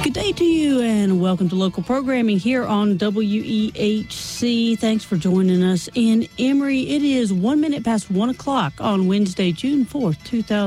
Good day to you, and welcome to local programming here on WEHC. Thanks for joining us in Emory. It is 1 minute past 1 o'clock on Wednesday, June 4th,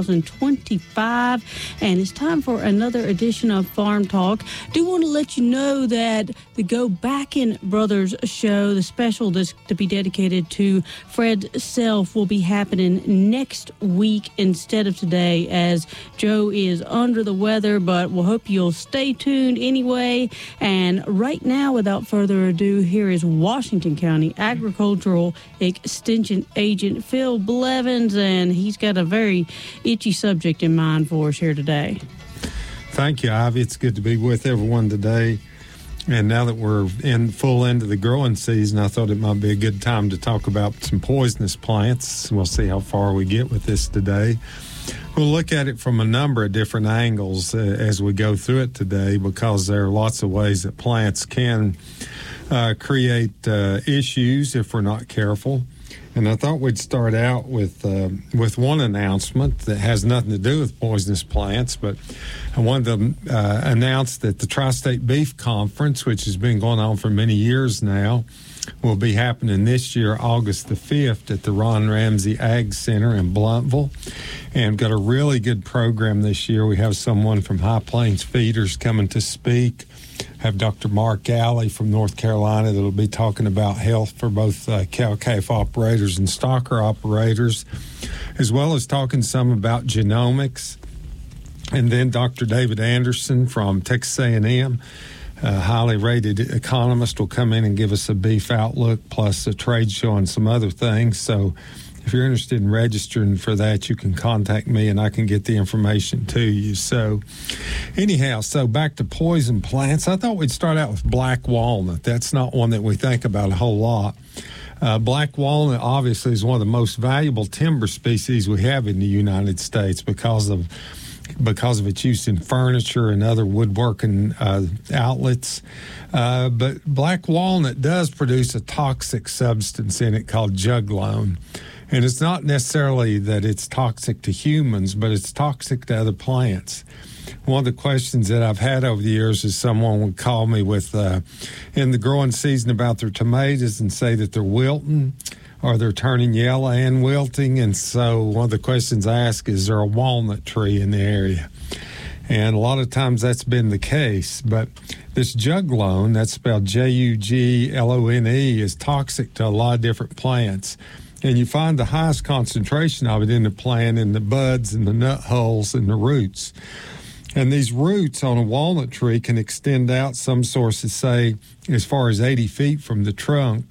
2025, and it's time for another edition of Farm Talk. Do want to let you know that the Go Backin Brothers show, the special that's to be dedicated to Fred Self, will be happening next week instead of today, as Joe is under the weather, but we'll hope you'll stay tuned anyway. And right now, without further ado, here is Washington County Agricultural Extension Agent Phil Blevins, and he's got a very itchy subject in mind for us here today. Thank you, Ivy. It's good to be with everyone today. And now that we're in full into the growing season, I thought it might be a good time to talk about some poisonous plants. We'll see how far we get with this today. We'll look at it from a number of different angles as we go through it today, because there are lots of ways that plants can create issues if we're not careful. And I thought we'd start out with one announcement that has nothing to do with poisonous plants, but I wanted to announce that the Tri-State Beef Conference, which has been going on for many years now, will be happening this year, August the 5th, at the Ron Ramsey Ag Center in Blountville. And got a really good program this year. We have someone from High Plains Feeders coming to speak. Have Dr. Mark Alley from North Carolina that will be talking about health for both cow-calf operators and stocker operators, as well as talking some about genomics. And then Dr. David Anderson from Texas A&M, a highly rated economist, will come in and give us a beef outlook, plus a trade show and some other things. So if you're interested in registering for that, you can contact me and I can get the information to you. So anyhow, so back to poison plants. I thought we'd start out with black walnut. That's not one that we think about a whole lot. Black walnut obviously is one of the most valuable timber species we have in the United States because of its use in furniture and other woodworking outlets. But black walnut does produce a toxic substance in it called juglone. And it's not necessarily that it's toxic to humans, but it's toxic to other plants. One of the questions that I've had over the years is someone would call me with, in the growing season, about their tomatoes and say that they're wilting or they're turning yellow and wilting. And so one of the questions I ask is there a walnut tree in the area? And a lot of times that's been the case. But this juglone, that's spelled Juglone, is toxic to a lot of different plants. And you find the highest concentration of it in the plant in the buds and the nut holes and the roots. And these roots on a walnut tree can extend out, some sources say, as far as 80 feet from the trunk,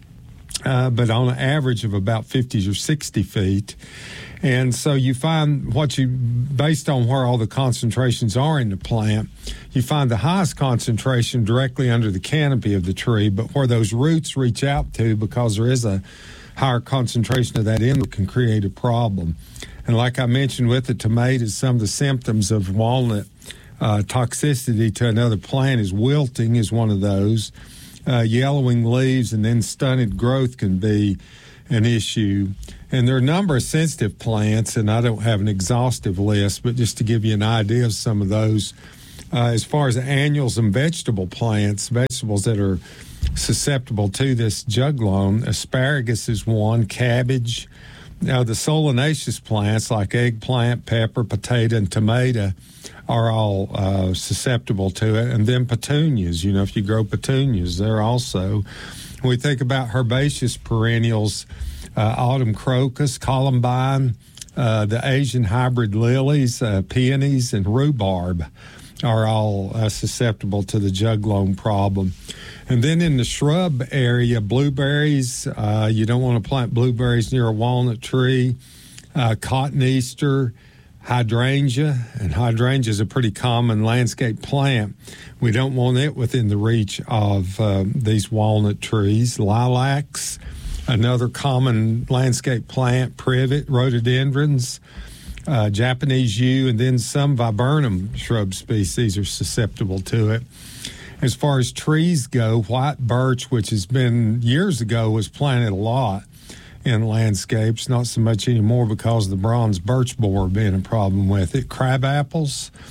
but on an average of about 50 or 60 feet. And so you find based on where all the concentrations are in the plant, you find the highest concentration directly under the canopy of the tree, but where those roots reach out to, because there is a higher concentration of that in, can create a problem. And like I mentioned with the tomatoes, some of the symptoms of walnut toxicity to another plant is wilting is one of those. Yellowing leaves and then stunted growth can be an issue. And there are a number of sensitive plants, and I don't have an exhaustive list, but just to give you an idea of some of those, as far as annuals and vegetable plants, vegetables that are susceptible to this juglone, asparagus is one, cabbage. Now, the solanaceous plants like eggplant, pepper, potato, and tomato are all susceptible to it. And then petunias, if you grow petunias, they're also. When we think about herbaceous perennials, autumn crocus, columbine, the Asian hybrid lilies, peonies, and rhubarb are all susceptible to the juglone problem. And then in the shrub area, blueberries, you don't want to plant blueberries near a walnut tree, cotton easter, hydrangea, and hydrangea is a pretty common landscape plant. We don't want it within the reach of these walnut trees. Lilacs, another common landscape plant, privet, rhododendrons, Japanese yew, and then some viburnum shrub species are susceptible to it. As far as trees go, white birch, which has been years ago, was planted a lot in landscapes, not so much anymore because of the bronze birch borer being a problem with it. Crab apples,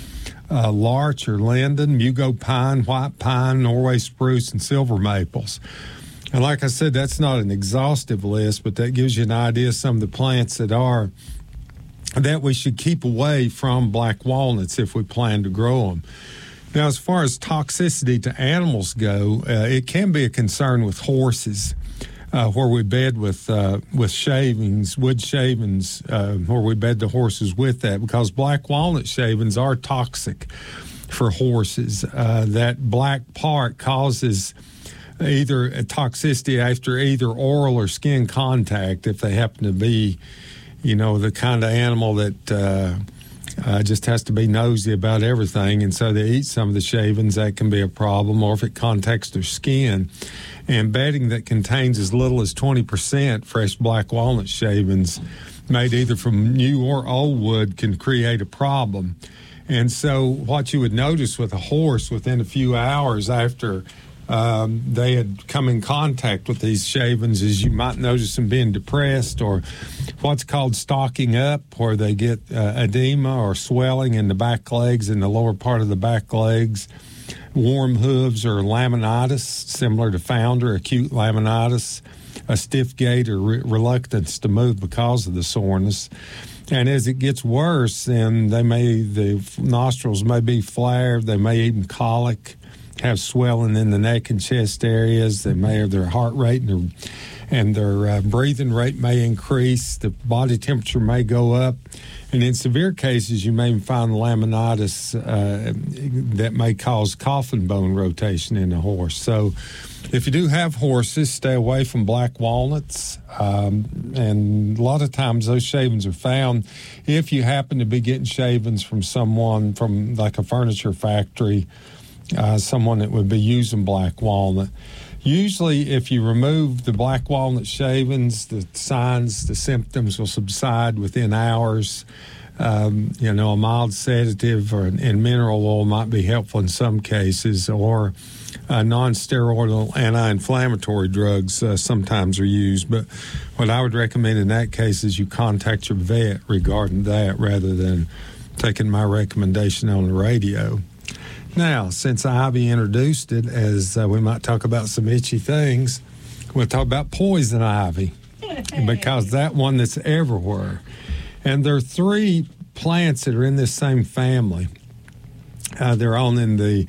larch or linden, mugo pine, white pine, Norway spruce, and silver maples. And like I said, that's not an exhaustive list, but that gives you an idea of some of the plants that we should keep away from black walnuts if we plan to grow them. Now, as far as toxicity to animals go, it can be a concern with horses, where we bed with shavings, wood shavings, where we bed the horses with that, because black walnut shavings are toxic for horses. That black part causes either a toxicity after either oral or skin contact if they happen to be, the kind of animal that just has to be nosy about everything, and so they eat some of the shavings. That can be a problem, or if it contacts their skin. And bedding that contains as little as 20% fresh black walnut shavings made either from new or old wood can create a problem. And so what you would notice with a horse within a few hours after they had come in contact with these shavings is you might notice them being depressed, or what's called stocking up, where they get edema or swelling in the back legs, in the lower part of the back legs, warm hooves or laminitis, similar to founder, acute laminitis, a stiff gait or reluctance to move because of the soreness. And as it gets worse, then the nostrils may be flared, they may even colic, have swelling in the neck and chest areas. They may have their heart rate and their breathing rate may increase. The body temperature may go up. And in severe cases, you may find laminitis that may cause coffin bone rotation in a horse. So if you do have horses, stay away from black walnuts. And a lot of times those shavings are found if you happen to be getting shavings from someone from like a furniture factory, someone that would be using black walnut. Usually, if you remove the black walnut shavings, the symptoms will subside within hours. A mild sedative and mineral oil might be helpful in some cases, or non-steroidal anti-inflammatory drugs sometimes are used. But what I would recommend in that case is you contact your vet regarding that rather than taking my recommendation on the radio. Now, since Ivy introduced it, as we might talk about some itchy things, we'll talk about poison ivy, because that one that's everywhere. And there are three plants that are in this same family. They're all in the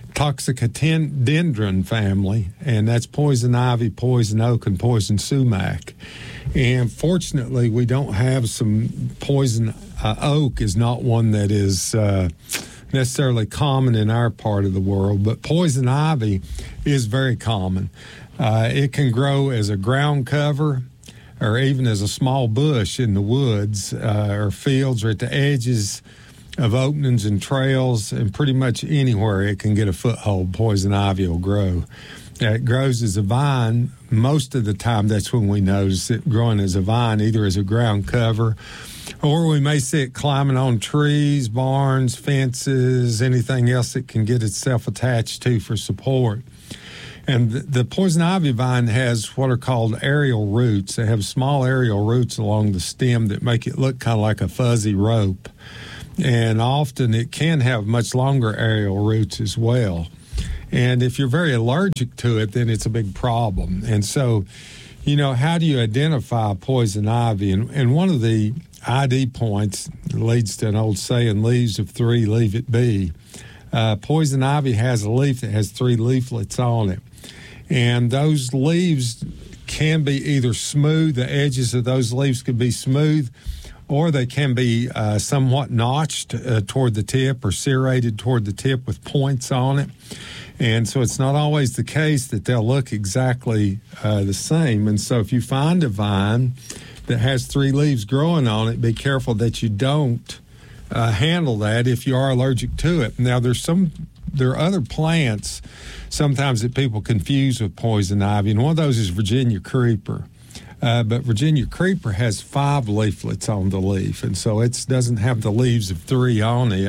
Toxicodendron family, and that's poison ivy, poison oak, and poison sumac. And fortunately, we don't have some poison oak is not one that is necessarily common in our part of the world, but poison ivy is very common. It can grow as a ground cover or even as a small bush in the woods or fields or at the edges of openings and trails, and pretty much anywhere it can get a foothold, poison ivy will grow. It grows as a vine. Most of the time, that's when we notice it growing as a vine, either as a ground cover, or we may see it climbing on trees, barns, fences, anything else it can get itself attached to for support. And the poison ivy vine has what are called aerial roots. They have small aerial roots along the stem that make it look kind of like a fuzzy rope. And often it can have much longer aerial roots as well. And if you're very allergic to it, then it's a big problem. And so, how do you identify poison ivy? And one of the ID points leads to an old saying, leaves of three, leave it be. Poison ivy has a leaf that has three leaflets on it. And those leaves can be either smooth, the edges of those leaves could be smooth, or they can be somewhat notched toward the tip or serrated toward the tip with points on it. And so it's not always the case that they'll look exactly the same. And so if you find a vine that has three leaves growing on it, be careful that you don't handle that if you are allergic to it. Now, there are other plants sometimes that people confuse with poison ivy, and one of those is Virginia creeper. But Virginia creeper has 5 leaflets on the leaf, and so it doesn't have the leaves of 3 on it.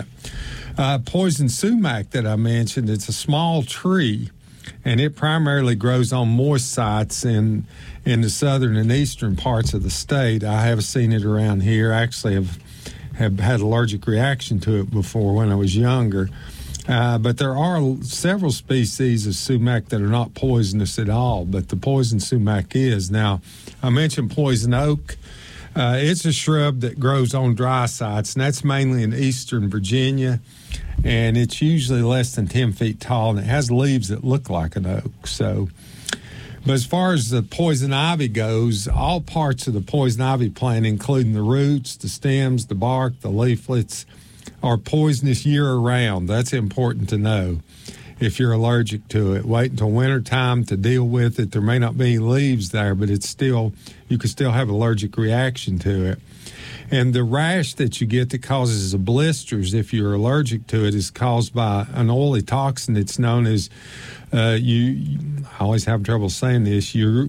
Poison sumac that I mentioned, it's a small tree, and it primarily grows on moist sites in the southern and eastern parts of the state. I have seen it around here. I actually have had allergic reaction to it before when I was younger. But there are several species of sumac that are not poisonous at all, but the poison sumac is. Now, I mentioned poison oak. It's a shrub that grows on dry sites, and that's mainly in eastern Virginia, and it's usually less than 10 feet tall, and it has leaves that look like an oak. So, but as far as the poison ivy goes, all parts of the poison ivy plant, including the roots, the stems, the bark, the leaflets, are poisonous year-round. That's important to know if you're allergic to it. Wait until wintertime to deal with it. There may not be leaves there, but it's still, you can still have an allergic reaction to it. And the rash that you get that causes the blisters, if you're allergic to it, is caused by an oily toxin that's known as, I always have trouble saying this, you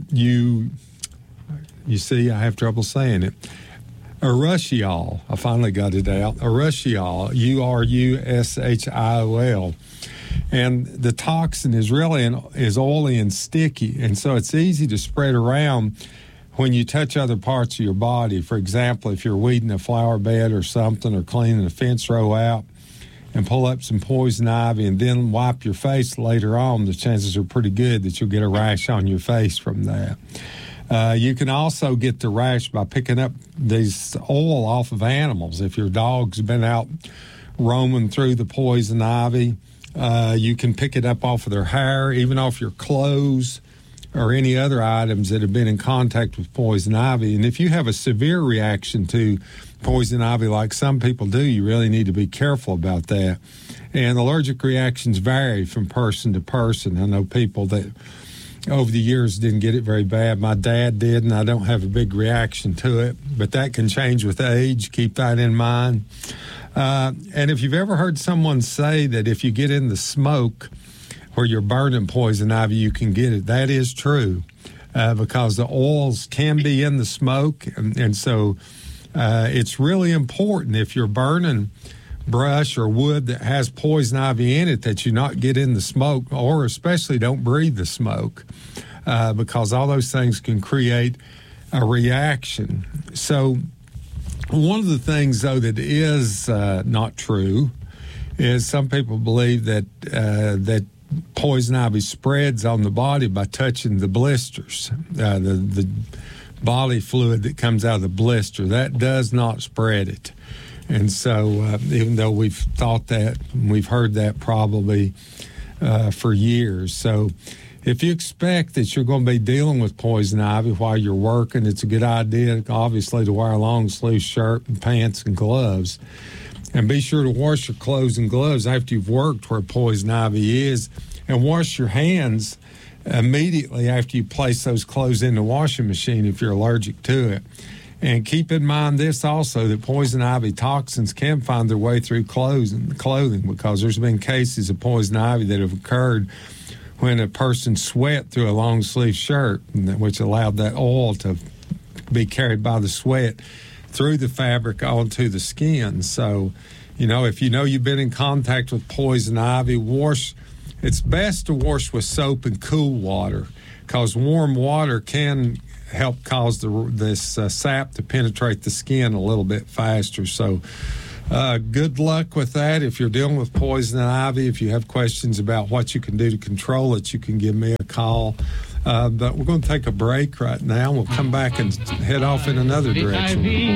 see, I have trouble saying it. Urushiol. I finally got it out. Urushiol, Urushiol. And the toxin is is oily and sticky, and so it's easy to spread around when you touch other parts of your body. For example, if you're weeding a flower bed or something, or cleaning a fence row out, and pull up some poison ivy and then wipe your face later on, the chances are pretty good that you'll get a rash on your face from that. You can also get the rash by picking up this oil off of animals. If your dog's been out roaming through the poison ivy, you can pick it up off of their hair, even off your clothes or any other items that have been in contact with poison ivy. And if you have a severe reaction to poison ivy like some people do, you really need to be careful about that. And allergic reactions vary from person to person. I know people that over the years didn't get it very bad. My dad did, and I don't have a big reaction to it, but that can change with age. Keep that in mind. And if you've ever heard someone say that if you get in the smoke where you're burning poison ivy, you can get it, that is true, because the oils can be in the smoke. And so it's really important if you're burning brush or wood that has poison ivy in it that you not get in the smoke, or especially don't breathe the smoke, because all those things can create a reaction. So one of the things, though, that is not true is some people believe that that poison ivy spreads on the body by touching the blisters, the body fluid that comes out of the blister. That does not spread it. And so even though we've thought that, we've heard that probably for years. So if you expect that you're going to be dealing with poison ivy while you're working, it's a good idea, obviously, to wear a long-sleeve shirt and pants and gloves. And be sure to wash your clothes and gloves after you've worked where poison ivy is, and wash your hands immediately after you place those clothes in the washing machine if you're allergic to it. And keep in mind this also, that poison ivy toxins can find their way through clothing, because there's been cases of poison ivy that have occurred when a person sweat through a long-sleeve shirt, which allowed that oil to be carried by the sweat through the fabric onto the skin. So, if you know you've been in contact with poison ivy, it's best to wash with soap and cool water, because warm water can help cause this sap to penetrate the skin a little bit faster. So good luck with that. If you're dealing with poison ivy, if you have questions about what you can do to control it, you can give me a call. But we're going to take a break right now. We'll come back and head off in another direction.